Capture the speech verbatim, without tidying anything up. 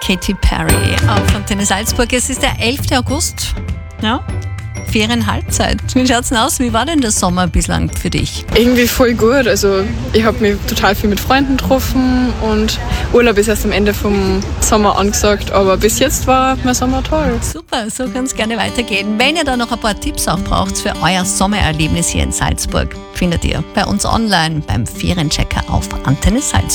Katy Perry auf Antenne Salzburg. Es ist der elfter August. Ja, Ferienhalbzeit. Wie schaut's denn aus? Wie war denn der Sommer bislang für dich? Irgendwie voll gut. Also ich habe mich total viel mit Freunden getroffen und Urlaub ist erst am Ende vom Sommer angesagt, aber bis jetzt war mein Sommer toll. Super, so kann es gerne weitergehen. Wenn ihr da noch ein paar Tipps auch braucht für euer Sommererlebnis hier in Salzburg, findet ihr bei uns online beim Ferienchecker auf Antenne Salzburg.